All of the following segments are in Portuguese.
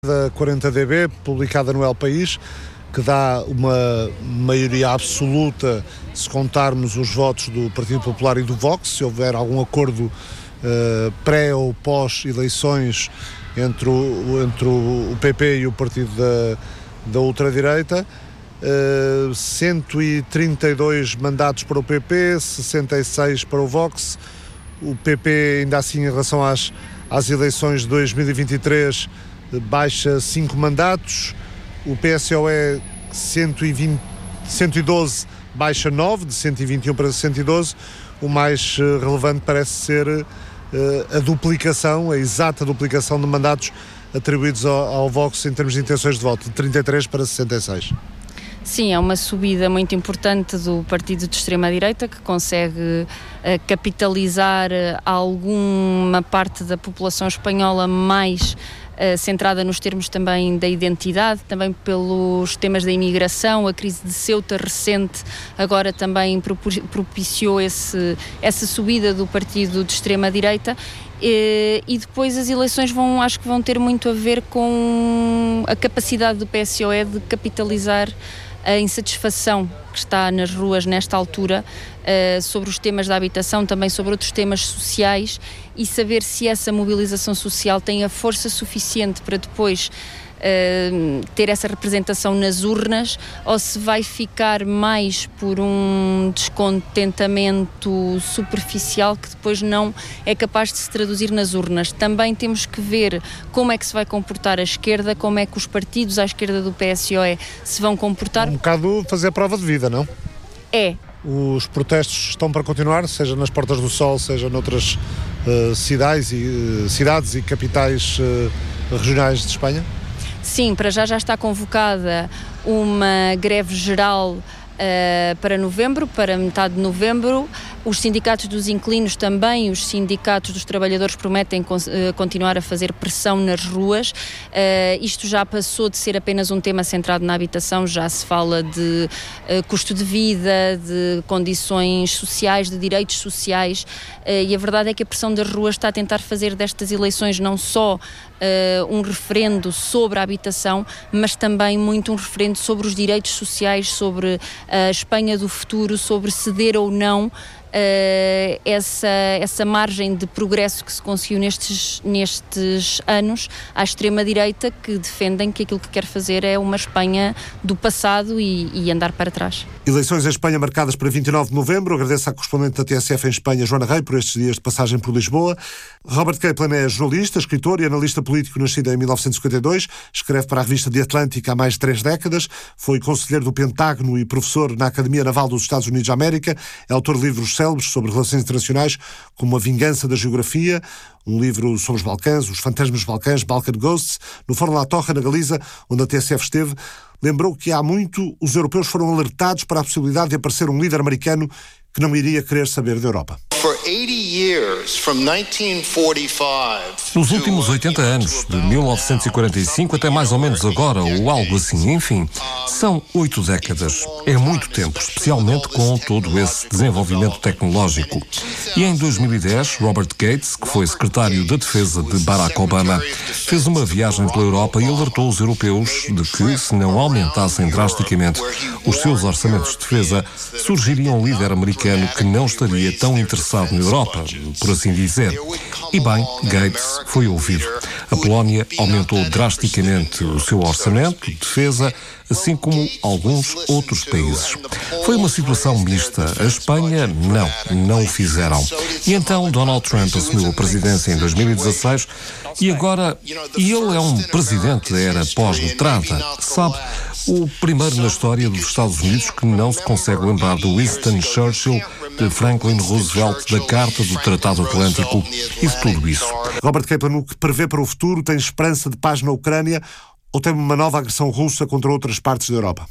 Da 40DB, publicada no El País, que dá uma maioria absoluta se contarmos os votos do Partido Popular e do Vox, se houver algum acordo pré ou pós-eleições entre o PP e o partido da ultradireita. 132 mandatos para o PP, 66 para o Vox. O PP, ainda assim, em relação às eleições de 2023, baixa 5 mandatos. O PSOE 112 baixa 9, de 121 para 112. O mais relevante parece ser a duplicação, a exata duplicação de mandatos atribuídos ao Vox em termos de intenções de voto, de 33 para 66. Sim, é uma subida muito importante do partido de extrema-direita, que consegue capitalizar alguma parte da população espanhola mais centrada nos termos também da identidade, também pelos temas da imigração. A crise de Ceuta recente agora também propiciou essa subida do partido de extrema-direita. E depois as eleições acho que vão ter muito a ver com a capacidade do PSOE de capitalizar a insatisfação que está nas ruas nesta altura sobre os temas da habitação, também sobre outros temas sociais, e saber se essa mobilização social tem a força suficiente para depois ter essa representação nas urnas, ou se vai ficar mais por um descontentamento superficial que depois não é capaz de se traduzir nas urnas. Também temos que ver como é que se vai comportar a esquerda, como é que os partidos à esquerda do PSOE se vão comportar. Um bocado fazer a prova de vida, não? É. Os protestos estão para continuar, seja nas Portas do Sol, seja noutras cidades e capitais regionais de Espanha? Sim, para já está convocada uma greve geral para novembro, para metade de novembro. Os sindicatos dos inquilinos também, os sindicatos dos trabalhadores prometem continuar a fazer pressão nas ruas. Isto já passou de ser apenas um tema centrado na habitação, já se fala de custo de vida, de condições sociais, de direitos sociais, e a verdade é que a pressão das ruas está a tentar fazer destas eleições não só um referendo sobre a habitação, mas também muito um referendo sobre os direitos sociais, sobre a Espanha do futuro, sobre ceder ou não essa margem de progresso que se conseguiu nestes anos à extrema-direita, que defendem que aquilo que quer fazer é uma Espanha do passado e andar para trás. Eleições em Espanha marcadas para 29 de novembro. Agradeço à correspondente da TSF em Espanha, Joana Rei, por estes dias de passagem por Lisboa. Robert Kaplan é jornalista, escritor e analista político, nascido em 1952. Escreve para a revista The Atlantic há mais de 3 décadas. Foi conselheiro do Pentágono e professor na Academia Naval dos Estados Unidos da América. É autor de livros célebres sobre relações internacionais, como A Vingança da Geografia, um livro sobre os Balcãs, Os Fantasmas dos Balcãs, Balkan Ghosts. No Fórum La Torre, na Galiza, onde a TSF esteve, lembrou que há muito os europeus foram alertados para a possibilidade de aparecer um líder americano que não iria querer saber da Europa. Nos últimos 80 anos, de 1945 até mais ou menos agora, ou algo assim, enfim, são 8 décadas. É muito tempo, especialmente com todo esse desenvolvimento tecnológico. E em 2010, Robert Gates, que foi secretário da Defesa de Barack Obama, fez uma viagem pela Europa e alertou os europeus de que, se não aumentassem drasticamente os seus orçamentos de defesa, surgiria um líder americano que não estaria tão interessado na Europa, por assim dizer. E bem, Gates foi ouvido. A Polónia aumentou drasticamente o seu orçamento de defesa, assim como alguns outros países. Foi uma situação mista. A Espanha, não o fizeram. E então Donald Trump assumiu a presidência em 2016 e agora ele é um presidente da era pós-letrada. Sabe, o primeiro na história dos Estados Unidos que não se consegue lembrar de Winston Churchill, de Franklin Roosevelt, da Carta do Tratado Atlântico e de tudo isso. Robert Kaplan, o que prevê para o futuro, tem esperança de paz na Ucrânia ou teme uma nova agressão russa contra outras partes da Europa?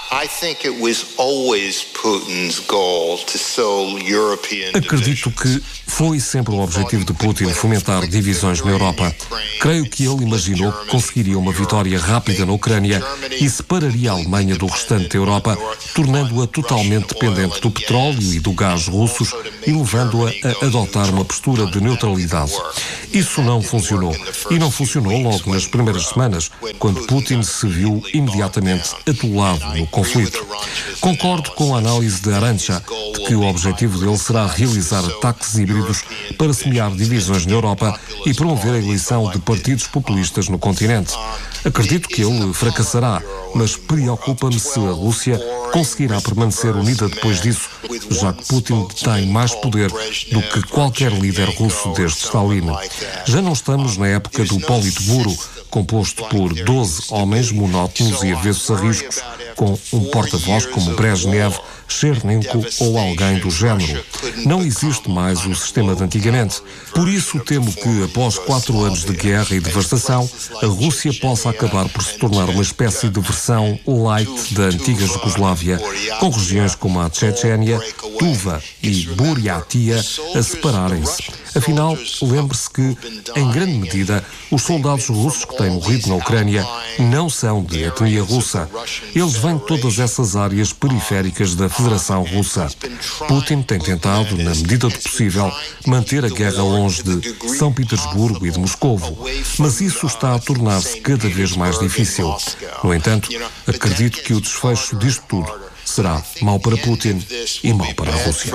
Acredito que foi sempre o objetivo de Putin fomentar divisões na Europa. Creio que ele imaginou que conseguiria uma vitória rápida na Ucrânia e separaria a Alemanha do restante da Europa, tornando-a totalmente dependente do petróleo e do gás russos e levando-a a adotar uma postura de neutralidade. Isso não funcionou. E não funcionou logo nas primeiras semanas, quando Putin se viu imediatamente atolado no conflito. Concordo com a análise de Arantxa de que o objetivo dele será realizar ataques híbridos para semear divisões na Europa e promover a eleição de partidos populistas no continente. Acredito que ele fracassará, mas preocupa-me se a Rússia conseguirá permanecer unida depois disso, já que Putin tem mais poder do que qualquer líder russo desde Stalin. Já não estamos na época do Politburo, composto por 12 homens monótonos e avessos a riscos, com um porta-voz como Brezhnev, Chernenko ou alguém do género. Não existe mais o sistema de antigamente. Por isso temo que, após 4 anos de guerra e devastação, a Rússia possa acabar por se tornar uma espécie de versão light da antiga Jugoslávia, com regiões como a Chechênia, Tuva e Buryatia a separarem-se. Afinal, lembre-se que, em grande medida, os soldados russos que têm morrido na Ucrânia não são de etnia russa. Eles vêm de todas essas áreas periféricas da Federação Russa. Putin tem tentado, na medida do possível, manter a guerra longe de São Petersburgo e de Moscovo, mas isso está a tornar-se cada vez mais difícil. No entanto, acredito que o desfecho disto tudo será mau para Putin e mau para a Rússia.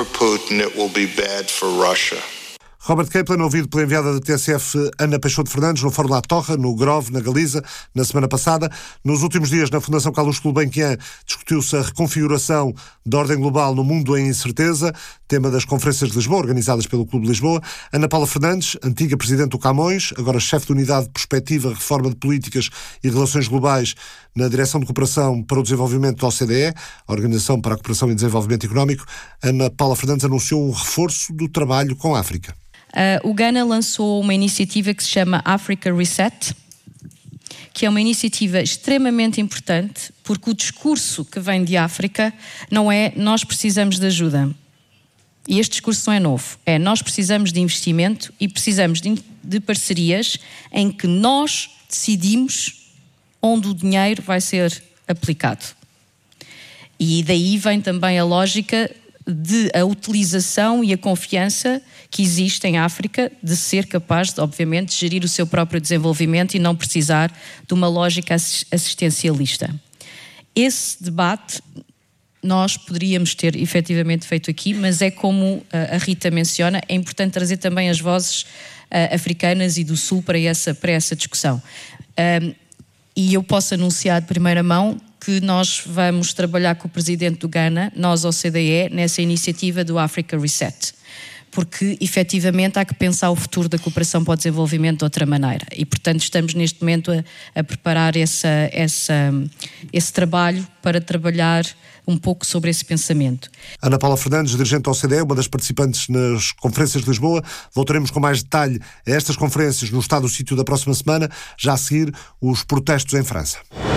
Robert Kaplan, ouvido pela enviada da TSF Ana Peixoto Fernandes no Fórum La Torre, no Grove, na Galiza, na semana passada. Nos últimos dias, na Fundação Carlos Gulbenkian, discutiu-se a reconfiguração da ordem global no mundo em incerteza, tema das conferências de Lisboa, organizadas pelo Clube de Lisboa. Ana Paula Fernandes, antiga presidente do Camões, agora chefe de unidade de Perspectiva, Reforma de Políticas e Relações Globais na Direção de Cooperação para o Desenvolvimento da OCDE, a Organização para a Cooperação e Desenvolvimento Económico. Ana Paula Fernandes anunciou um reforço do trabalho com a África. O Ghana lançou uma iniciativa que se chama Africa Reset, que é uma iniciativa extremamente importante, porque o discurso que vem de África não é nós precisamos de ajuda. E este discurso não é novo. É nós precisamos de investimento e precisamos de parcerias em que nós decidimos onde o dinheiro vai ser aplicado. E daí vem também a lógica de a utilização e a confiança que existe em África de ser capaz, de, obviamente, gerir o seu próprio desenvolvimento e não precisar de uma lógica assistencialista. Esse debate nós poderíamos ter efetivamente feito aqui, mas é como a Rita menciona, é importante trazer também as vozes africanas e do Sul para essa discussão. E eu posso anunciar de primeira mão que nós vamos trabalhar com o presidente do Ghana, nós, OCDE, nessa iniciativa do Africa Reset. Porque, efetivamente, há que pensar o futuro da cooperação para o desenvolvimento de outra maneira. E, portanto, estamos neste momento a preparar esse trabalho para trabalhar um pouco sobre esse pensamento. Ana Paula Fernandes, dirigente da OCDE, uma das participantes nas conferências de Lisboa. Voltaremos com mais detalhe a estas conferências no Estado do Sítio da próxima semana, já a seguir os protestos em França.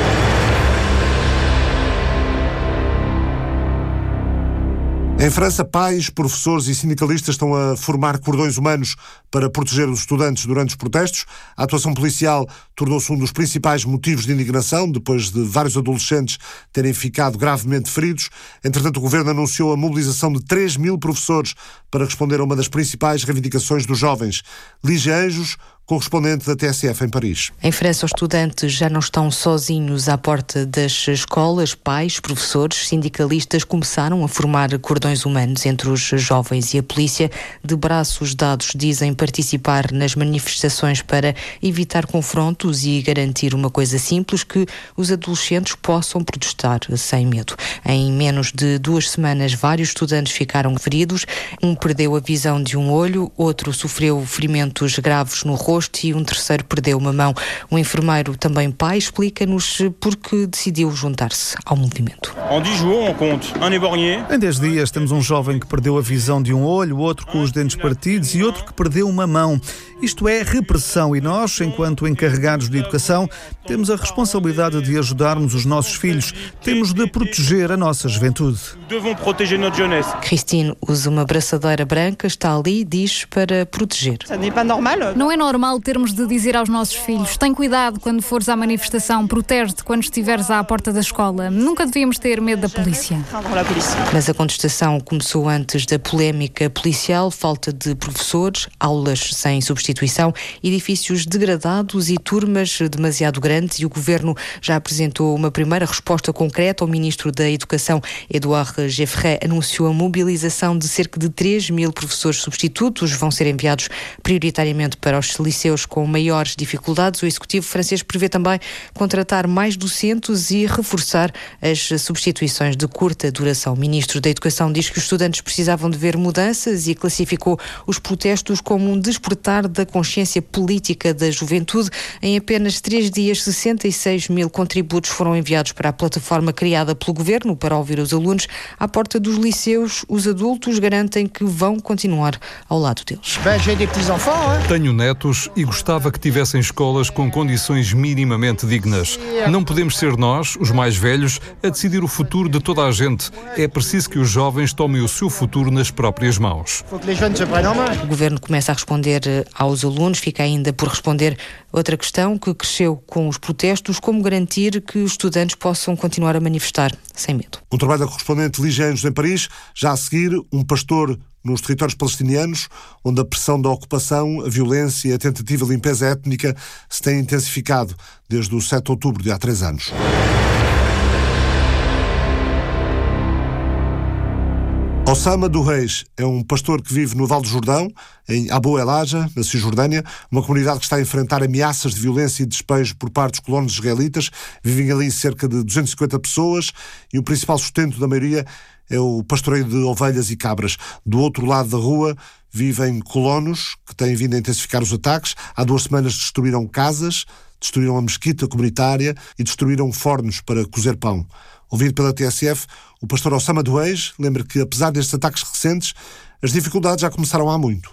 Em França, pais, professores e sindicalistas estão a formar cordões humanos para proteger os estudantes durante os protestos. A atuação policial tornou-se um dos principais motivos de indignação, depois de vários adolescentes terem ficado gravemente feridos. Entretanto, o governo anunciou a mobilização de 3.000 professores para responder a uma das principais reivindicações dos jovens. Lígia Anjos, correspondente da TSF em Paris. Em França, os estudantes já não estão sozinhos à porta das escolas. Pais, professores, sindicalistas começaram a formar cordões humanos entre os jovens e a polícia. De braços dados, dizem participar nas manifestações para evitar confrontos e garantir uma coisa simples, que os adolescentes possam protestar sem medo. Em menos de 2 semanas, vários estudantes ficaram feridos. Um perdeu a visão de um olho, outro sofreu ferimentos graves no rosto rosto e um terceiro perdeu uma mão. Um enfermeiro, também pai, explica-nos porque decidiu juntar-se ao movimento. Em 10 dias temos um jovem que perdeu a visão de um olho, outro com os dentes partidos e outro que perdeu uma mão. Isto é repressão e nós, enquanto encarregados de educação, temos a responsabilidade de ajudarmos os nossos filhos. Temos de proteger a nossa juventude. Christine usa uma braçadeira branca, está ali, diz, para proteger. Não é normal termos de dizer aos nossos filhos: tem cuidado quando fores à manifestação, protege-te quando estiveres à porta da escola. Nunca devíamos ter medo da polícia. Mas a contestação começou antes da polémica policial, falta de professores, aulas sem substituição, edifícios degradados e turmas demasiado grandes, e o Governo já apresentou uma primeira resposta concreta. O Ministro da Educação, Edouard Geoffrey, anunciou a mobilização de cerca de 3.000 professores substitutos. Vão ser enviados prioritariamente para os liceus com maiores dificuldades. O Executivo francês prevê também contratar mais docentes e reforçar as substituições de curta duração. O Ministro da Educação diz que os estudantes precisavam de ver mudanças e classificou os protestos como um despertar da consciência política da juventude. Em apenas 3 dias, 66.000 contributos foram enviados para a plataforma criada pelo Governo para ouvir os alunos. À porta dos liceus, os adultos garantem que vão continuar ao lado deles. Tenho netos e gostava que tivessem escolas com condições minimamente dignas. Não podemos ser nós, os mais velhos, a decidir o futuro de toda a gente. É preciso que os jovens tomem o seu futuro nas próprias mãos. O Governo começa a responder aos alunos. Fica ainda por responder outra questão que cresceu com os protestos: como garantir que os estudantes possam continuar a manifestar sem medo. Um trabalho da correspondente Lígia Anjos em Paris. Já a seguir, um pastor nos territórios palestinianos, onde a pressão da ocupação, a violência e a tentativa de limpeza étnica se têm intensificado desde o 7 de outubro de há 3 anos. Osama Dureis é um pastor que vive no Val do Jordão, em Abu El Haja, na Cisjordânia, uma comunidade que está a enfrentar ameaças de violência e despejo por parte dos colonos israelitas. Vivem ali cerca de 250 pessoas e o principal sustento da maioria é o pastoreio de ovelhas e cabras. Do outro lado da rua vivem colonos que têm vindo a intensificar os ataques. Há 2 semanas destruíram casas, destruíram a mesquita comunitária e destruíram fornos para cozer pão. Ouvido pela TSF, o pastor Osama Dureis lembra que, apesar destes ataques recentes, as dificuldades já começaram há muito.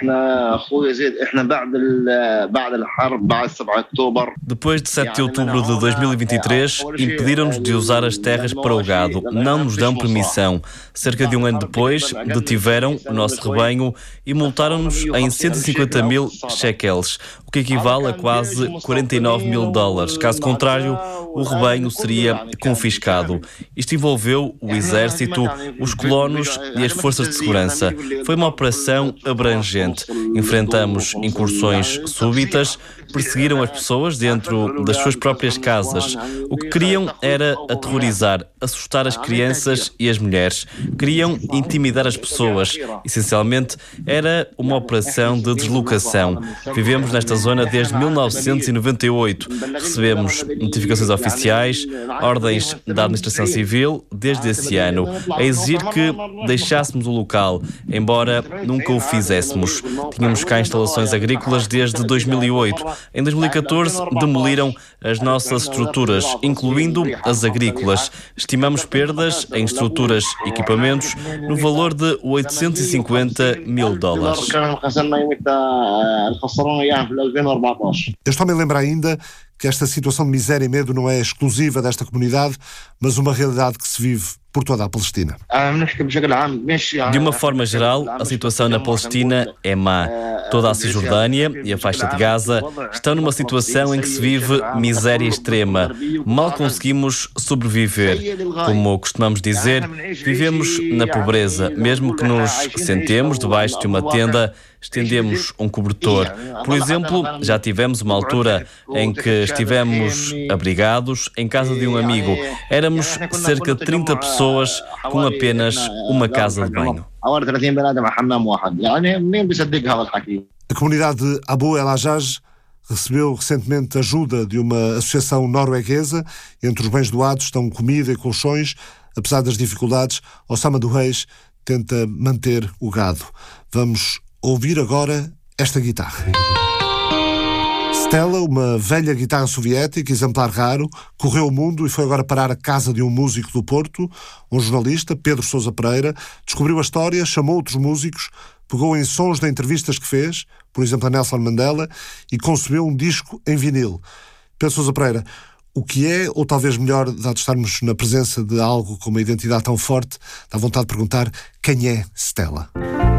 Depois de 7 de outubro de 2023, impediram-nos de usar as terras para o gado. Não nos dão permissão. Cerca de 1 ano depois, detiveram o nosso rebanho e multaram-nos em 150.000 shekels, o que equivale a quase $49.000. Caso contrário, o rebanho seria confiscado. Isto envolveu o exército, os colonos e as forças de segurança. Foi uma operação abrangente. Enfrentamos incursões súbitas, perseguiram as pessoas dentro das suas próprias casas. O que queriam era aterrorizar, assustar as crianças e as mulheres. Queriam intimidar as pessoas. Essencialmente, era uma operação de deslocação. Vivemos nesta zona desde 1998. Recebemos notificações oficiais, ordens da Administração Civil desde esse ano, a exigir que deixássemos o local, embora nunca o fizéssemos. Tínhamos cá instalações agrícolas desde 2008. Em 2014, demoliram as nossas estruturas, incluindo as agrícolas. Estimamos perdas em estruturas e equipamentos no valor de $850.000. Este homem lembra ainda que esta situação de miséria e medo não é exclusiva desta comunidade, mas uma realidade que se vive por toda a Palestina. De uma forma geral, a situação na Palestina é má. Toda a Cisjordânia e a faixa de Gaza estão numa situação em que se vive miséria extrema. Mal conseguimos sobreviver. Como costumamos dizer, vivemos na pobreza. Mesmo que nos sentemos debaixo de uma tenda, estendemos um cobertor. Por exemplo, já tivemos uma altura em que estivemos abrigados em casa de um amigo. Éramos cerca de 30 pessoas com apenas uma casa de banho. A comunidade de Abu El Hajjaj recebeu recentemente ajuda de uma associação norueguesa. Entre os bens doados estão comida e colchões. Apesar das dificuldades, Osama Dureis tenta manter o gado. Vamos ouvir agora esta guitarra. Stella, uma velha guitarra soviética, exemplar raro, correu o mundo e foi agora parar a casa de um músico do Porto. Um jornalista, Pedro Sousa Pereira, descobriu a história, chamou outros músicos, pegou em sons de entrevistas que fez, por exemplo a Nelson Mandela, e concebeu um disco em vinil. Pedro Sousa Pereira, o que é, ou talvez melhor, dado estarmos na presença de algo com uma identidade tão forte, dá vontade de perguntar quem é Stella?